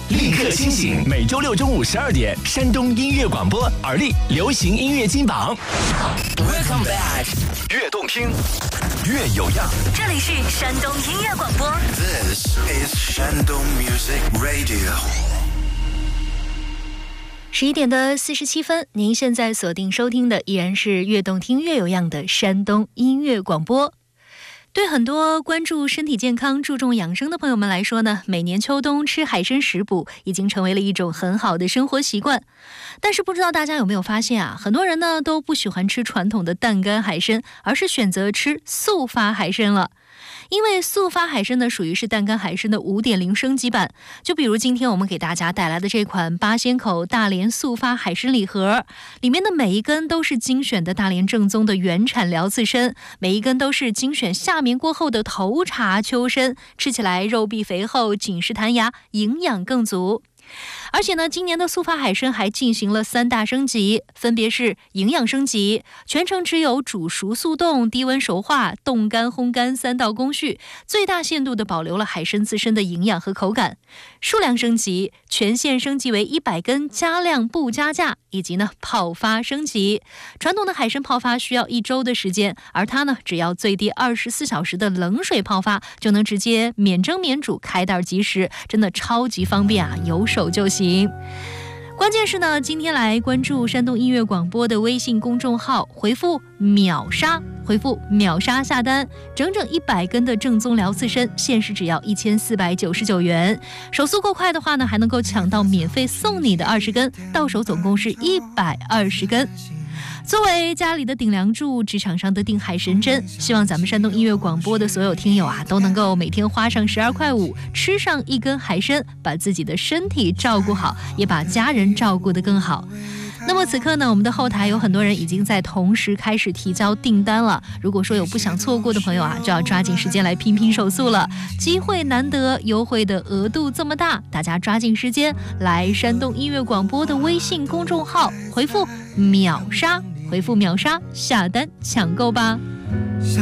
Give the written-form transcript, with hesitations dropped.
立刻清醒。每周六中午12点，山东音乐广播，耳力流行音乐金榜。Welcome back， 越动听，越有样。 这里是山东音乐广播。 This is Shandong Music Radio。 11点47分，您现在锁定收听的依然是越动听越有样的山东音乐广播。对很多关注身体健康、注重养生的朋友们来说呢，每年秋冬吃海参食补已经成为了一种很好的生活习惯。但是不知道大家有没有发现啊，很多人呢都不喜欢吃传统的淡干海参，而是选择吃速发海参了。因为速发海参呢属于是淡干海参的 5.0 升级版，就比如今天我们给大家带来的这款八仙口大连速发海参礼盒，里面的每一根都是精选的大连正宗的原产辽刺参，每一根都是精选夏眠过后的头茬秋参，吃起来肉壁肥厚，紧实弹牙，营养更足。而且呢，今年的速发海参还进行了3大升级，分别是营养升级，全程只有煮熟速冻、低温熟化、冻干烘干3道工序，最大限度地保留了海参自身的营养和口感；数量升级，全线升级为100根，加量不加价，以及呢泡发升级。传统的海参泡发需要1周的时间，而它呢只要最低24小时的冷水泡发，就能直接免蒸免煮，开袋即食，真的超级方便啊，有手就行。关键是呢，今天来关注山东音乐广播的微信公众号，回复秒杀，回复秒杀下单，整整100根的正宗辽刺参，限时只要1499元。手速够快的话呢，还能够抢到免费送你的20根，到手总共是120根。作为家里的顶梁柱，职场上的定海神针，希望咱们山东音乐广播的所有听友啊，都能够每天花上12.5块，吃上1根海参，把自己的身体照顾好，也把家人照顾得更好。那么此刻呢，我们的后台有很多人已经在同时开始提交订单了。如果说有不想错过的朋友啊，就要抓紧时间来拼拼手速了。机会难得，优惠的额度这么大，大家抓紧时间来山东音乐广播的微信公众号回复秒杀，回复秒杀下单抢购吧。